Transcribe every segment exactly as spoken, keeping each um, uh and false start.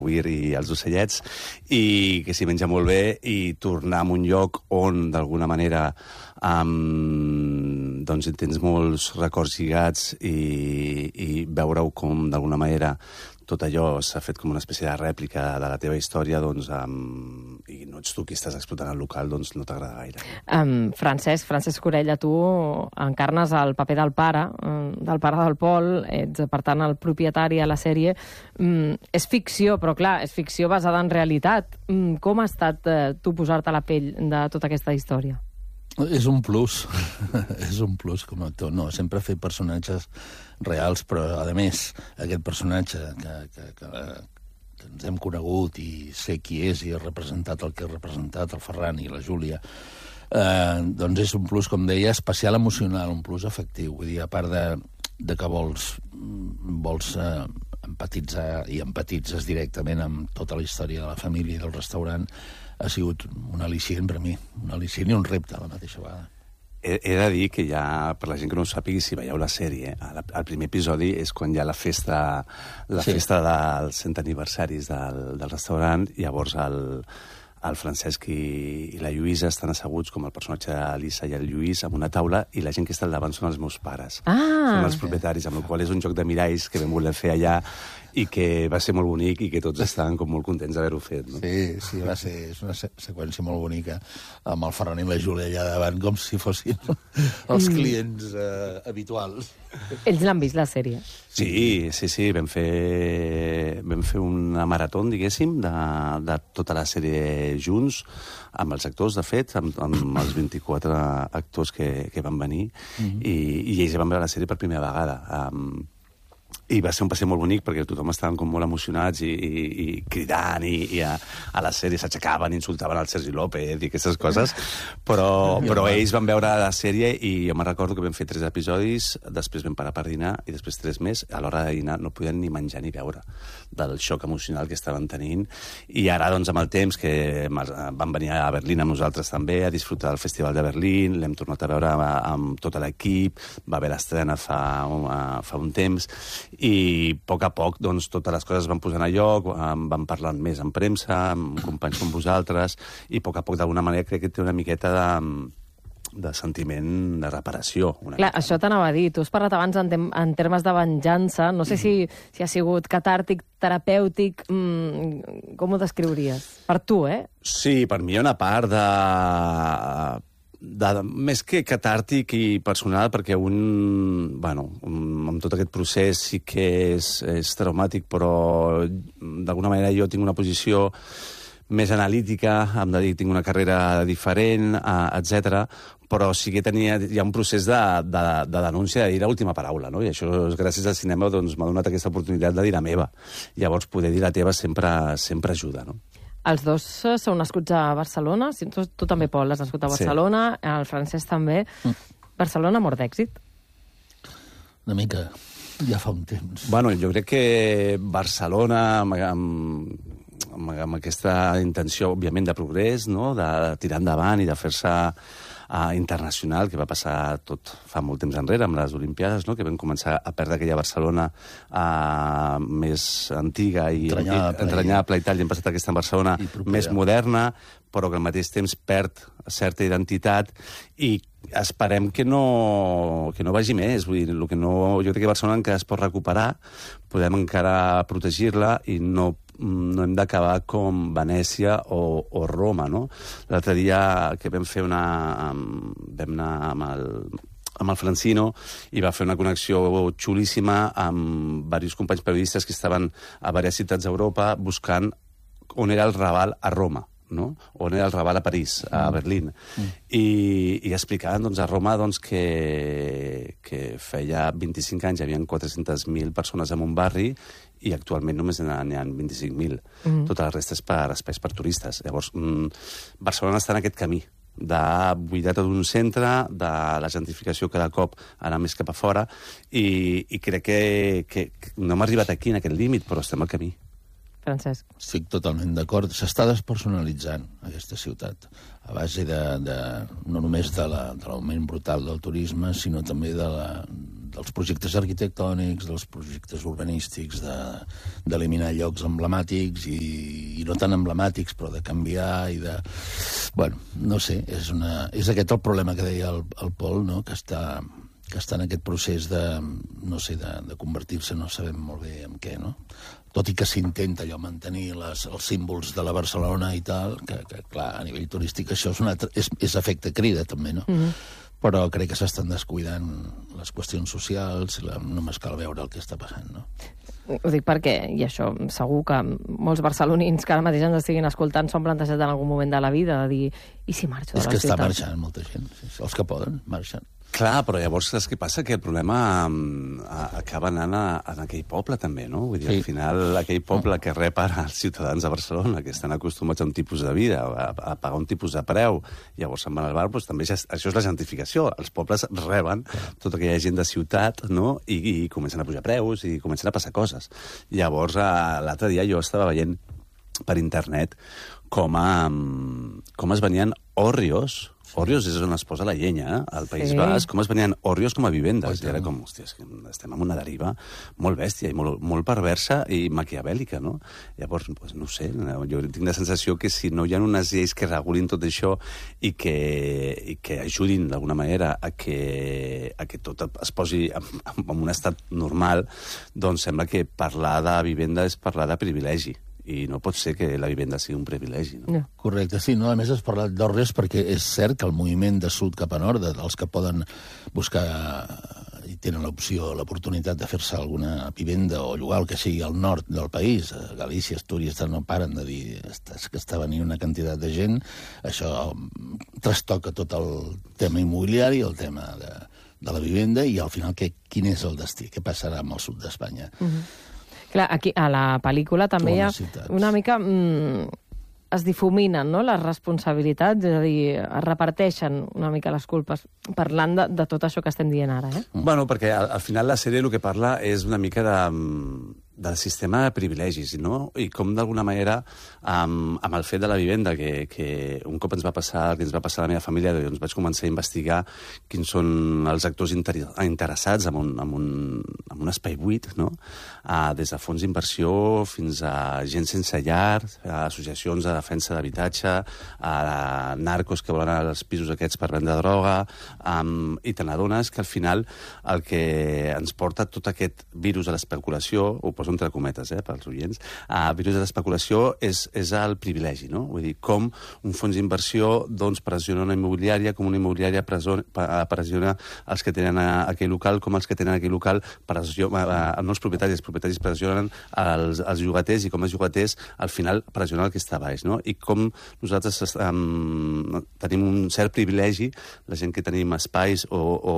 Weir i els ocellets, i que s'hi menja molt bé, i tornar a un lloc on, d'alguna manera, um, doncs tens molts records lligats i, i veure-ho com, d'alguna manera, tot allò s'ha fet com una espècie de rèplica de la teva història, doncs, um, i no ets tu qui estàs explotant el local, doncs no t'agrada gaire. Um, Francesc, Francesc Corella, tu encarnes el paper del pare, um, del pare del Pol, ets, per tant, el propietari a la sèrie. Um, és ficció, però clar, és ficció basada en realitat. Um, com ha estat uh, tu posar-te a la pell de tota aquesta història? És un plus, és un plus com a actor. No, sempre he fet personatges reals, però, a més, aquest personatge que, que, que, que ens hem conegut i sé qui és i he representat el que he representat, el Ferran i la Júlia, eh, doncs és un plus, com deia, especial emocional, un plus afectiu. Vull dir, a part de, de que vols, vols eh, empatitzar i empatitzes directament amb tota la història de la família i del restaurant, ha sigut un al·licient per a mi, un al·licient i un repte a la mateixa vegada. He, he de dir que ja, per la gent que no ho sàpigui, si veieu la sèrie, el, el primer episodi és quan hi ha la festa, la sí. festa dels cent aniversaris del, del restaurant, i llavors el, el Francesc i, i la Lluïsa estan asseguts com el personatge de l'Elisa i el Lluís amb una taula, i la gent que està al davant són els meus pares. Ah. Són els propietaris, amb el qual és un joc de miralls que vam voler fer allà, i que va ser molt bonic i que tots estaven com molt contents d'haver-ho fet. No? Sí, sí, va ser és una seqüència molt bonica, amb el Ferran i la Júlia allà davant, com si fossin els clients eh, habituals. Ells l'han vist, la sèrie? Sí, sí, sí, vam fer, vam fer una marató, diguéssim, de, de tota la sèrie junts, amb els actors, de fet, amb, amb els vint-i-quatre actors que, que van venir, mm-hmm. i, i ells van veure la sèrie per primera vegada. Um, I va ser un passeig molt bonic, perquè tothom estàvem com molt emocionats i, i, i cridant, i, i a, a la sèrie s'aixecaven, insultaven al Sergi López i aquestes coses, però, però ells van veure la sèrie i jo me'n recordo que vam fer tres episodis, després vam parar per dinar i després tres més. A l'hora de dinar no podien ni menjar ni beure del xoc emocional que estaven tenint, i ara, doncs, amb el temps que van venir a Berlín amb nosaltres també a disfrutar del Festival de Berlín, l'hem tornat a veure amb tot l'equip, va haver l'estrena fa, fa un temps, i a poc a poc, doncs, totes les coses van posant a lloc, van parlant més en premsa, amb companys com vosaltres, i a poc a poc, d'alguna manera, crec que té una miqueta de, de sentiment de reparació. Una Clar, mica. Això t'anava a dir. Tu has parlat abans en, tem en termes de venjança. No sé si, si ha sigut catàrtic, terapèutic. Mm, com ho descriuries? Per tu, eh? Sí, per mi hi ha una part de... De, més que catàrtic i personal, perquè un, bueno, un, amb tot aquest procés sí que és, és traumàtic, però d'alguna manera jo tinc una posició més analítica, em dedico, tinc una carrera diferent, etcètera, però sí que tenia, hi ha un procés de, de, de denúncia, de dir l'última paraula, no? I això, gràcies al cinema, doncs, m'ha donat aquesta oportunitat de dir la meva. Llavors, poder dir la teva sempre, sempre ajuda, no? Els dos sou nascuts a Barcelona. Tu, tu també, Pol, has nascut a Barcelona. Sí. El Francesc també. Mm. Barcelona, mort d'èxit? Una mica. Ja fa un temps. Bueno, jo crec que Barcelona, amb, amb, amb, amb aquesta intenció, òbviament, de progrés, no? De tirar endavant i de fer-se uh, internacional, que va passar tot fa molt temps enrere, amb les Olimpiades, no? Que vam començar a perdre aquella Barcelona uh, més antiga i entranyable, entranyable i tal, i hem passat aquesta Barcelona més moderna, però que al mateix temps perd certa identitat, i esperem que no, que no vagi més. Vull dir, el que no, jo crec que Barcelona encara es pot recuperar, podem encara protegir-la, i no, no hem d'acabar com Venècia o, o Roma, no? L'altre dia que vam fer una... vam anar amb el, amb el Francino, i va fer una connexió xulíssima amb diversos companys periodistes que estaven a diverses ciutats d'Europa buscant on era el Raval a Roma, no? On era el Raval a París, a Berlín. Mm. I, i explicaven, doncs, a Roma, doncs, que, que feia vint-i-cinc anys hi havia quatre-centes mil persones en un barri, i actualment només n'hi ha vint-i-cinc mil. Mm. Tota la resta és per espais per turistes. Llavors, mm, Barcelona està en aquest camí de buidar tot un centre, de la gentrificació cada cop anar més cap a fora, i, i crec que, que, que no hem arribat aquí, en aquest límit, però estem al camí. Francesc. Estic totalment d'acord. S'està despersonalitzant aquesta ciutat a base de, de no només de l'augment brutal del turisme, sinó també de la, dels projectes arquitectònics, dels projectes urbanístics, d'eliminar llocs emblemàtics i, i no tan emblemàtics, però de canviar i de... Bueno, no sé, és, una, és aquest el problema que deia el, el Pol, no?, que està, que està en aquest procés de, no sé, de, de convertir-se, no sabem molt bé en què, no? Tot i que s'intenta allò mantenir les, els símbols de la Barcelona i tal, que, que clar, a nivell turístic això és, una, és, és efecte crida, també, no? Mm-hmm. Però crec que s'estan descuidant les qüestions socials, la, només cal veure el que està passant, no? Ho dic perquè, i això segur que molts barcelonins que ara mateix ens estiguin escoltant s'ho han plantejat en algun moment de la vida, de dir, i si marxo de la ciutat? És que està marxant molta gent, els que poden, marxen. Clar, però llavors saps què passa? Que el problema um, acaba anant a, a aquell poble, també, no? Vull dir, sí. Al final, aquell poble que rep ara els ciutadans de Barcelona, que estan acostumats a un tipus de vida, a, a pagar un tipus de preu, llavors se'n van al bar, doncs també ja, això és la gentrificació. Els pobles reben tota aquella gent de ciutat, no?, I, i comencen a pujar preus i comencen a passar coses. Llavors, l'altre dia jo estava veient per internet com, a, com es venien hòrrios. Hòrrios és on es posa la llenya, eh? Al País sí. Basc, com es venien hòrrios com a vivendes. I era com, hòstia, estem en una deriva molt bèstia i molt, molt perversa i maquiavèlica, no? Llavors, pues, no sé, jo tinc la sensació que si no hi ha unes lleis que regulin tot això i que, i que ajudin d'alguna manera a que, a que tot es posi en, en un estat normal, doncs sembla que parlar de vivenda és parlar de privilegi. I no pot ser que la vivenda sigui un privilegi. No? No. Correcte, sí. No? A més, has parlat d'hòrrios perquè és cert que el moviment de sud cap a nord, dels que poden buscar i tenen l'opció, l'oportunitat de fer-se alguna vivenda o llogar el que sigui al nord del país, a Galícia, Astúries, no paren de dir que està venint una quantitat de gent, això trastoca tot el tema immobiliari, el tema de, de la vivenda, i al final què, quin és el destí? Què passarà amb el sud d'Espanya? Uh-huh. Clar, aquí, a la pel·lícula també hi ha una mica... Mm, es difuminen, no?, les responsabilitats, és a dir, es reparteixen una mica les culpes, parlant de, de tot això que estem dient ara, eh? Mm. Bueno, perquè al, al final la sèrie el que parla és una mica de... del sistema de privilegis, no? I com d'alguna manera, amb, amb el fet de la vivenda, que, que un cop ens va passar, que ens va passar a la meva família, doncs vaig començar a investigar quins són els actors inter interessats en un, en, un, en un espai buit, no? Uh, des de fons d'inversió fins a gent sense llar, a associacions de defensa d'habitatge, a narcos que volen anar als pisos aquests per vendre droga, um, i te n'adones que al final el que ens porta tot aquest virus de l'especulació, ho poso entre cometes, eh, pels oients, el virus de l'especulació és, és el privilegi, no? Vull dir, com un fons d'inversió doncs, pressiona una immobiliària, com una immobiliària pressiona els que tenen aquell local, com els que tenen aquell local pressiona, no els propietaris, els propietaris pressionen els, els llogaters, i com els llogaters al final pressionen el que està a baix, no? I com nosaltres um, tenim un cert privilegi, la gent que tenim espais, o, o,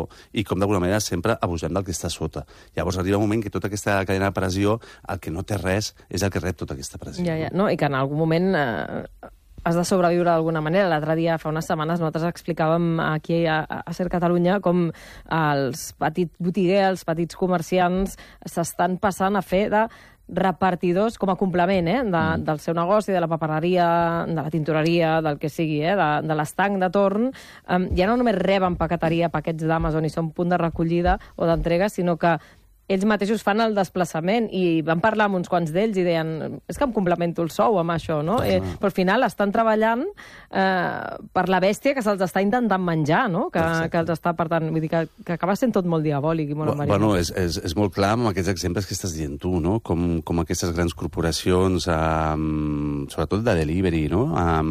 i com d'alguna manera sempre abusem del que està sota. Llavors arriba un moment que tota aquesta cadena de pressió, el que no té res és el que rep tota aquesta pressió. Ja, ja. No? I que en algun moment eh, has de sobreviure d'alguna manera. L'altre dia, fa unes setmanes, nosaltres explicàvem aquí a, a Ser Catalunya com els petits botiguers, els petits comerciants s'estan passant a fer de repartidors com a complement, eh, de, mm. del seu negoci, de la papereria, de la tintoreria, del que sigui, eh, de, de l'estanc de torn. Um, ja no només reben paqueteria, paquets d'Amazon i són punt de recollida o d'entrega, sinó que ells mateixos fan el desplaçament, i van parlar amb uns quants d'ells i deien, és que em complemento el sou amb això, no? Eh, però al final estan treballant eh, per la bèstia que se'ls està intentant menjar, no? Que, que els està, per tant, vull dir que, que acaba sent tot molt diabòlic i molt bueno, bueno, és, és, és molt clar amb aquests exemples que estàs dient tu, no? Com, com aquestes grans corporacions, um, sobretot de delivery, no?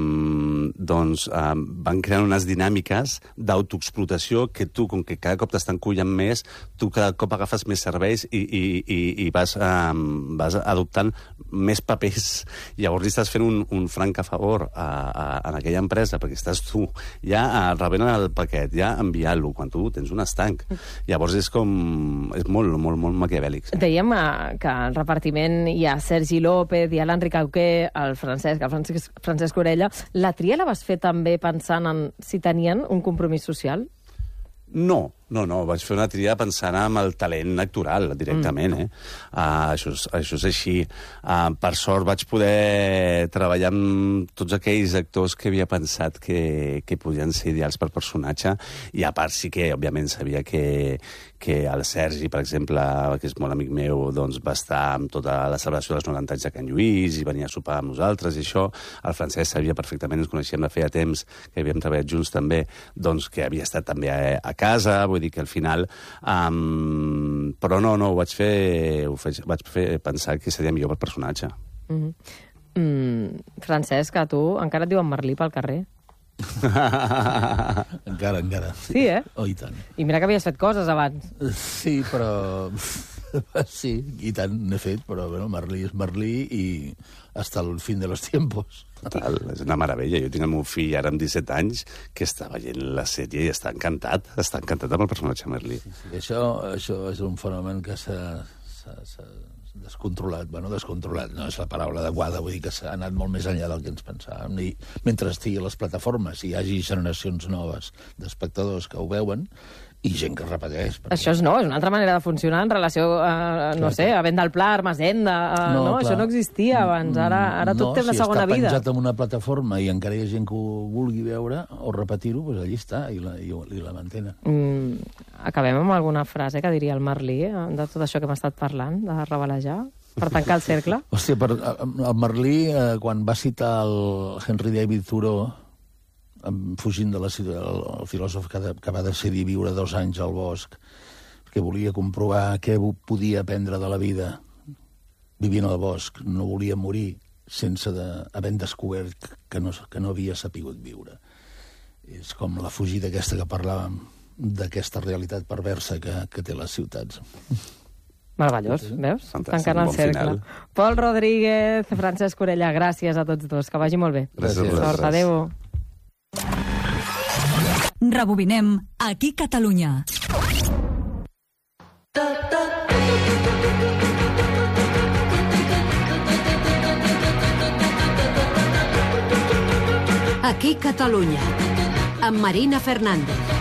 Um, doncs um, van creant unes dinàmiques d'autoexplotació que tu, com que cada cop t'estan collant més, tu cada cop agafes més serveis i, i, i, i vas, um, vas adoptant més papers. Llavors li estàs fent un, un franc a favor a, a, a aquella empresa, perquè estàs tu ja rebent el paquet, ja enviant-lo, quan tu tens un estanc. Llavors és com... és molt, molt, molt maquiavèlic. Dèiem uh, que al repartiment hi ha Sergi López, hi ha l'Enric Auqué, el Francesc, el Francesc, Francesc Orella. La tria la vas fer també pensant en si tenien un compromís social? No, No, no, vaig fer una tria pensant en el talent actual, directament, mm. eh? Uh, això, és, això és així. Uh, per sort vaig poder treballar amb tots aquells actors que havia pensat que, que podien ser ideals per personatge, i a part sí que, òbviament, sabia que, que el Sergi, per exemple, que és molt amic meu, doncs va estar amb tota la celebració dels noranta anys de Can Lluís i venia a sopar amb nosaltres, i això. El Francesc sabia perfectament, ens coneixíem de feia temps, que havíem treballat junts també, doncs que havia estat també a, a casa, vull dir que al final... Um, però no, no, ho vaig fer, ho faig, vaig fer pensar que seria millor per personatge. Mm-hmm. mm, Francesc, a tu encara et diuen Merlí pel carrer? encara, encara. Sí, sí eh? Oh, i tant. I mira que havies fet coses abans. Sí, però... sí, i tant, n'he fet, però bueno, Merlí és Merlí i hasta el fin de los tiempos. Total, és una meravella. Jo tinc el meu fill ara amb disset anys que està veient la sèrie i està encantat. Està encantat amb el personatge Merlí. Sí, sí. Això, això és un fenomen que s'ha descontrolat. Bueno, descontrolat no és la paraula adequada, vull dir que s'ha anat molt més enllà del que ens pensàvem. I mentre estigui a les plataformes i hi hagi generacions noves d'espectadors que ho veuen, i gent que repeteix. Perquè... Això és no, és una altra manera de funcionar en relació a, no clar, sé, a Venda al Pla, Armazenda, a, no, no això no existia abans, ara, ara tot no, té una si segona vida. No, si està penjat en una plataforma i encara hi ha gent que ho vulgui veure o repetir-ho, doncs allí està, i la, i, i la mantenen. Mm, acabem amb alguna frase que diria el Merlí, eh, de tot això que hem estat parlant, de revelejar, per tancar el cercle? Hòstia, per, el Merlí, eh, quan va citar el Henry David Thoreau, fugint de la ciutat, el, el filòsof que, de, que va decidir viure dos anys al bosc, que volia comprovar què podia aprendre de la vida vivint al bosc, no volia morir sense de, havent descobert que no, que no havia sapigut viure. És com la fugida aquesta que parlàvem, d'aquesta realitat perversa que, que té les ciutats. Meravellós, veus? Fantàstic, tancant el bon cercle. final. Pol Rodríguez, Francesc Orella, gràcies a tots dos, que vagi molt bé. Gràcies. Sort, adéu. Rebobinem Aquí Catalunya. Aquí Catalunya, amb Marina Fernández.